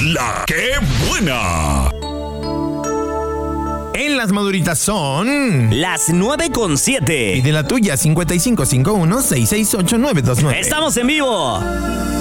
La que buena. En las maduritas son las 9:07. Y de la tuya, 5551-668-929. ¡Estamos en vivo!